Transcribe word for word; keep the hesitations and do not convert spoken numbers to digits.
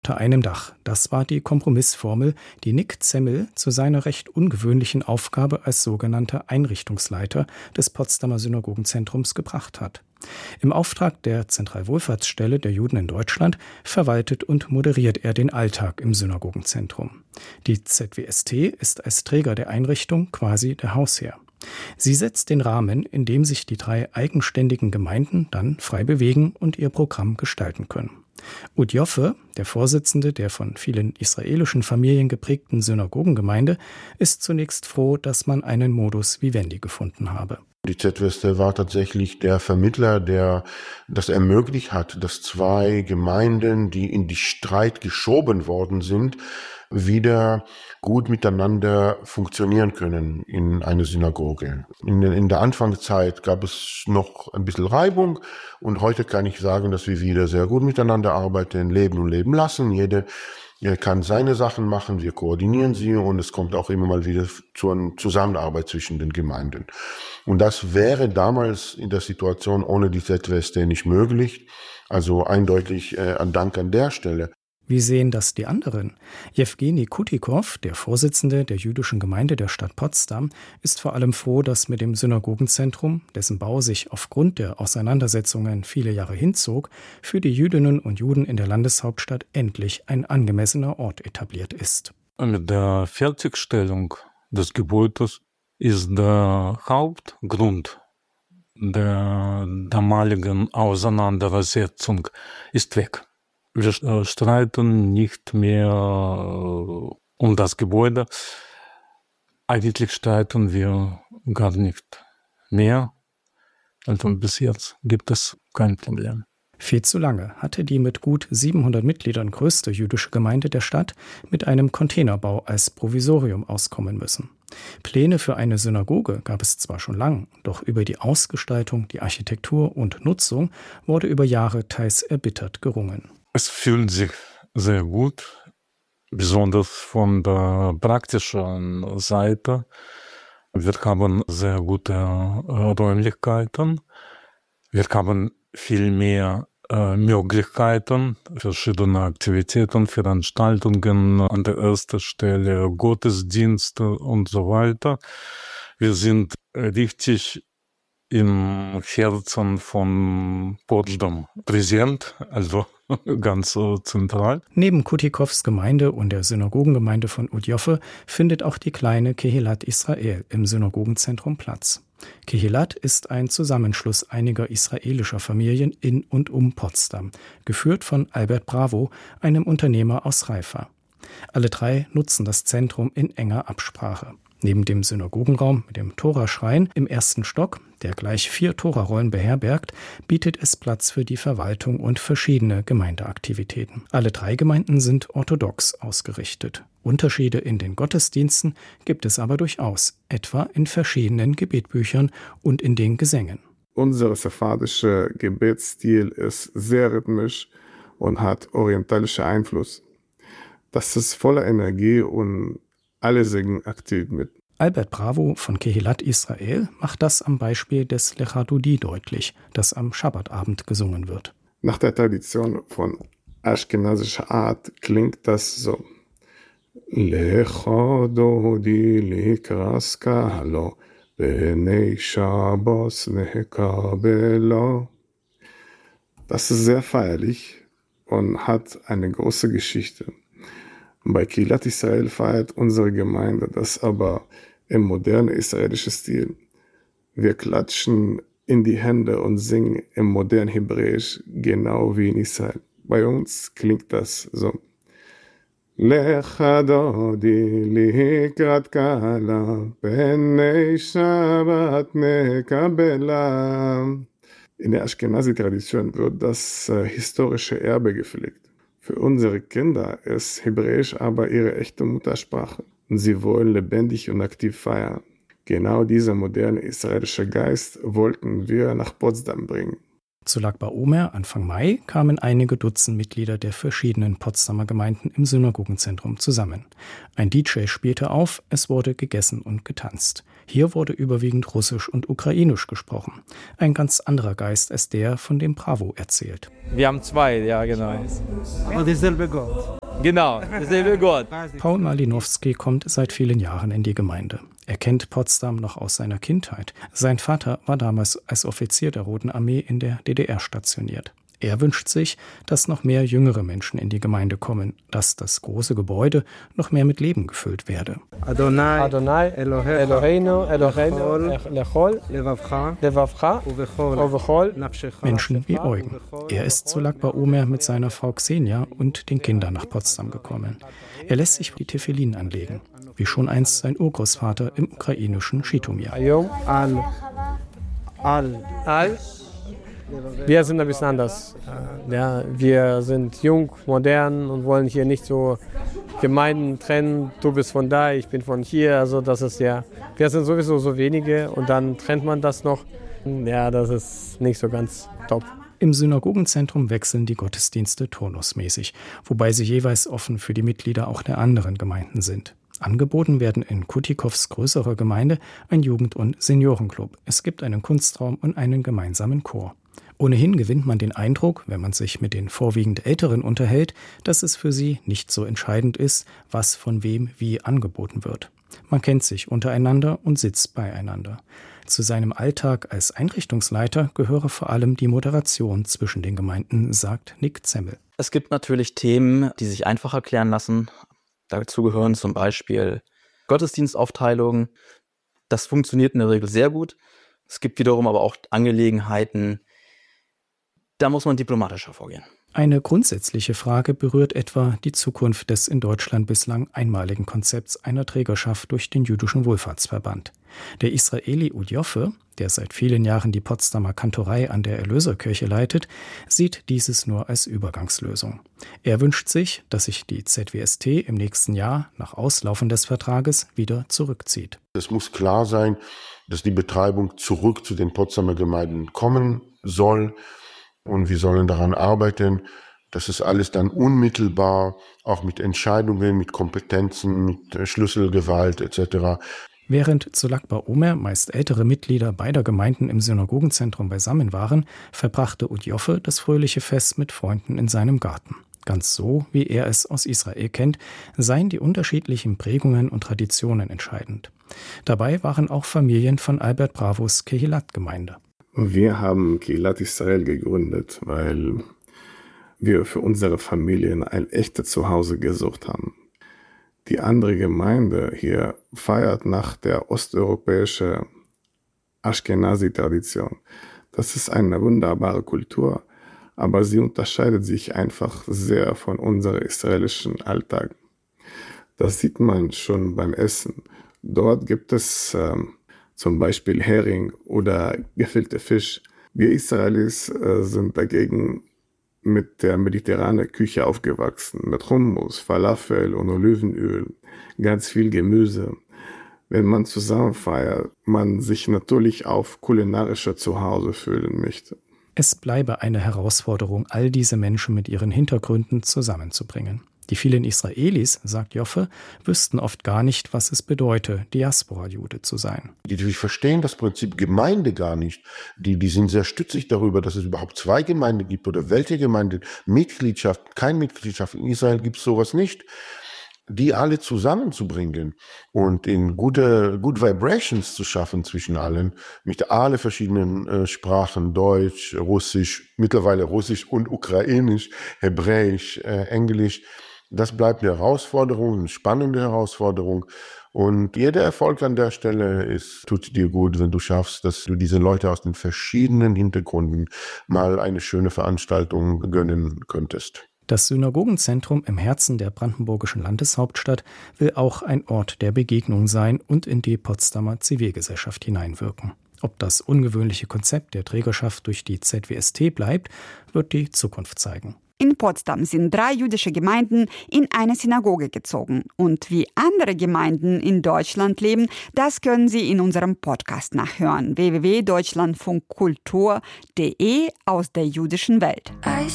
Unter einem Dach, das war die Kompromissformel, die Nick Zemmel zu seiner recht ungewöhnlichen Aufgabe als sogenannter Einrichtungsleiter des Potsdamer Synagogenzentrums gebracht hat. Im Auftrag der Zentralwohlfahrtsstelle der Juden in Deutschland verwaltet und moderiert er den Alltag im Synagogenzentrum. Die Z W S T ist als Träger der Einrichtung quasi der Hausherr. Sie setzt den Rahmen, in dem sich die drei eigenständigen Gemeinden dann frei bewegen und ihr Programm gestalten können. Ud Joffe, der Vorsitzende der von vielen israelischen Familien geprägten Synagogengemeinde, ist zunächst froh, dass man einen Modus vivendi gefunden habe. Die Z W S T war tatsächlich der Vermittler, der das ermöglicht hat, dass zwei Gemeinden, die in die Streit geschoben worden sind, wieder gut miteinander funktionieren können in einer Synagoge. In, in der Anfangszeit gab es noch ein bisschen Reibung und heute kann ich sagen, dass wir wieder sehr gut miteinander arbeiten, leben und leben lassen. Jede Er kann seine Sachen machen, wir koordinieren sie und es kommt auch immer mal wieder zu einer Zusammenarbeit zwischen den Gemeinden. Und das wäre damals in der Situation ohne die Z W S T nicht möglich. Also eindeutig äh, ein Dank an der Stelle. Wie sehen das die anderen? Jewgeni Kutikow, der Vorsitzende der jüdischen Gemeinde der Stadt Potsdam, ist vor allem froh, dass mit dem Synagogenzentrum, dessen Bau sich aufgrund der Auseinandersetzungen viele Jahre hinzog, für die Jüdinnen und Juden in der Landeshauptstadt endlich ein angemessener Ort etabliert ist. Mit der Fertigstellung des Gebäudes ist der Hauptgrund der damaligen Auseinandersetzung ist weg. Wir streiten nicht mehr um das Gebäude. Eigentlich streiten wir gar nicht mehr. Also bis jetzt gibt es kein Problem. Viel zu lange hatte die mit gut siebenhundert Mitgliedern größte jüdische Gemeinde der Stadt mit einem Containerbau als Provisorium auskommen müssen. Pläne für eine Synagoge gab es zwar schon lang, doch über die Ausgestaltung, die Architektur und Nutzung wurde über Jahre teils erbittert gerungen. Es fühlt sich sehr gut, besonders von der praktischen Seite. Wir haben sehr gute Räumlichkeiten. Wir haben viel mehr äh, Möglichkeiten, verschiedene Aktivitäten, Veranstaltungen, an der ersten Stelle Gottesdienste und so weiter. Wir sind richtig im Herzen von Potsdam präsent, also ganz so zentral. Neben Kutikows Gemeinde und der Synagogengemeinde von Ud Joffe findet auch die kleine Kehilat Israel im Synagogenzentrum Platz. Kehilat ist ein Zusammenschluss einiger israelischer Familien in und um Potsdam, geführt von Albert Bravo, einem Unternehmer aus Haifa. Alle drei nutzen das Zentrum in enger Absprache. Neben dem Synagogenraum mit dem Toraschrein im ersten Stock, der gleich vier Torarollen beherbergt, bietet es Platz für die Verwaltung und verschiedene Gemeindeaktivitäten. Alle drei Gemeinden sind orthodox ausgerichtet. Unterschiede in den Gottesdiensten gibt es aber durchaus, etwa in verschiedenen Gebetbüchern und in den Gesängen. Unser sephardischer Gebetsstil ist sehr rhythmisch und hat orientalischen Einfluss. Das ist voller Energie und alle singen aktiv mit. Albert Bravo von Kehilat Israel macht das am Beispiel des Lecha Dodi deutlich, das am Schabbatabend gesungen wird. Nach der Tradition von aschkenasischer Art klingt das so. Lecha Dodi likras kahlo, benei Shabbos nekabelo. Das ist sehr feierlich und hat eine große Geschichte. Bei Kehilat Israel feiert unsere Gemeinde das aber im modernen israelischen Stil. Wir klatschen in die Hände und singen im modernen Hebräisch, genau wie in Israel. Bei uns klingt das so. Lecha Dodi likrat kahlo, benei Shabbat nekabela. In der Ashkenazi-Tradition wird das äh, historische Erbe gepflegt. Für unsere Kinder ist Hebräisch aber ihre echte Muttersprache und sie wollen lebendig und aktiv feiern. Genau dieser moderne israelische Geist wollten wir nach Potsdam bringen. Zu Lag BaOmer Anfang Mai kamen einige Dutzend Mitglieder der verschiedenen Potsdamer Gemeinden im Synagogenzentrum zusammen. Ein D J spielte auf, es wurde gegessen und getanzt. Hier wurde überwiegend Russisch und Ukrainisch gesprochen. Ein ganz anderer Geist als der, von dem Bravo erzählt. Wir haben zwei, ja genau. Und dieselbe Gott. Genau, dieselbe Gott. Paul Malinowski kommt seit vielen Jahren in die Gemeinde. Er kennt Potsdam noch aus seiner Kindheit. Sein Vater war damals als Offizier der Roten Armee in der D D R stationiert. Er wünscht sich, dass noch mehr jüngere Menschen in die Gemeinde kommen, dass das große Gebäude noch mehr mit Leben gefüllt werde. Adonai, Adonai, Eloheinu, Eloheinu, Lechol, Levavcha, Levavcha, Ovechol, Menschen wie Eugen. Er ist zu Lag BaOmer mit seiner Frau Xenia und den Kindern nach Potsdam gekommen. Er lässt sich die Tefillin anlegen, wie schon einst sein Urgroßvater im ukrainischen Schitomir. Al, Al, Al. Wir sind ein bisschen anders. Ja, wir sind jung, modern und wollen hier nicht so Gemeinden trennen. Du bist von da, ich bin von hier. Also das ist ja, wir sind sowieso so wenige und dann trennt man das noch. Ja, das ist nicht so ganz top. Im Synagogenzentrum wechseln die Gottesdienste turnusmäßig, wobei sie jeweils offen für die Mitglieder auch der anderen Gemeinden sind. Angeboten werden in Kutikows größerer Gemeinde ein Jugend- und Seniorenclub. Es gibt einen Kunstraum und einen gemeinsamen Chor. Ohnehin gewinnt man den Eindruck, wenn man sich mit den vorwiegend Älteren unterhält, dass es für sie nicht so entscheidend ist, was von wem wie angeboten wird. Man kennt sich untereinander und sitzt beieinander. Zu seinem Alltag als Einrichtungsleiter gehöre vor allem die Moderation zwischen den Gemeinden, sagt Nick Zemmel. Es gibt natürlich Themen, die sich einfach erklären lassen. Dazu gehören zum Beispiel Gottesdienstaufteilungen. Das funktioniert in der Regel sehr gut. Es gibt wiederum aber auch Angelegenheiten, da muss man diplomatischer vorgehen. Eine grundsätzliche Frage berührt etwa die Zukunft des in Deutschland bislang einmaligen Konzepts einer Trägerschaft durch den Jüdischen Wohlfahrtsverband. Der Israeli Udjoffe, der seit vielen Jahren die Potsdamer Kantorei an der Erlöserkirche leitet, sieht dieses nur als Übergangslösung. Er wünscht sich, dass sich die Z W S T im nächsten Jahr nach Auslaufen des Vertrages wieder zurückzieht. Es muss klar sein, dass die Betreibung zurück zu den Potsdamer Gemeinden kommen soll. Und wir sollen daran arbeiten, dass es alles dann unmittelbar, auch mit Entscheidungen, mit Kompetenzen, mit Schlüsselgewalt et cetera. Während zu Lag BaOmer meist ältere Mitglieder beider Gemeinden im Synagogenzentrum beisammen waren, verbrachte Udjoffe das fröhliche Fest mit Freunden in seinem Garten. Ganz so, wie er es aus Israel kennt, seien die unterschiedlichen Prägungen und Traditionen entscheidend. Dabei waren auch Familien von Albert Bravos Kehilat-Gemeinde. Wir haben Kehilat Israel gegründet, weil wir für unsere Familien ein echtes Zuhause gesucht haben. Die andere Gemeinde hier feiert nach der osteuropäischen Ashkenazi-Tradition. Das ist eine wunderbare Kultur, aber sie unterscheidet sich einfach sehr von unserem israelischen Alltag. Das sieht man schon beim Essen. Dort gibt es ähm, zum Beispiel Hering oder gefüllte Fisch. Wir Israelis äh, sind dagegen mit der mediterranen Küche aufgewachsen, mit Hummus, Falafel und Olivenöl, ganz viel Gemüse. Wenn man zusammen feiert, man sich natürlich auf kulinarischer Zuhause fühlen möchte. Es bleibe eine Herausforderung, all diese Menschen mit ihren Hintergründen zusammenzubringen. Die vielen Israelis, sagt Joffe, wüssten oft gar nicht, was es bedeute, Diaspora-Jude zu sein. Die, die verstehen das Prinzip Gemeinde gar nicht. Die, die sind sehr stützig darüber, dass es überhaupt zwei Gemeinden gibt oder welche Gemeinde, Mitgliedschaft, keine Mitgliedschaft. In Israel gibt es sowas nicht. Die alle zusammenzubringen und in gute Good Vibrations zu schaffen zwischen allen, mit alle verschiedenen äh, Sprachen, Deutsch, Russisch, mittlerweile Russisch und Ukrainisch, Hebräisch, äh, Englisch. Das bleibt eine Herausforderung, eine spannende Herausforderung. Und jeder Erfolg an der Stelle ist, tut dir gut, wenn du schaffst, dass du diese Leute aus den verschiedenen Hintergründen mal eine schöne Veranstaltung gönnen könntest. Das Synagogenzentrum im Herzen der brandenburgischen Landeshauptstadt will auch ein Ort der Begegnung sein und in die Potsdamer Zivilgesellschaft hineinwirken. Ob das ungewöhnliche Konzept der Trägerschaft durch die Z W S T bleibt, wird die Zukunft zeigen. In Potsdam sind drei jüdische Gemeinden in eine Synagoge gezogen. Und wie andere Gemeinden in Deutschland leben, das können Sie in unserem Podcast nachhören. w w w punkt deutschlandfunkkultur punkt de aus der jüdischen Welt.